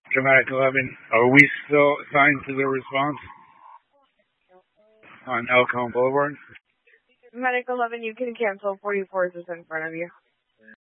Dramatic 11. Are we still assigned to the response on Elkhorn Boulevard? Dramatic 11, you can cancel. 44 is just in front of you.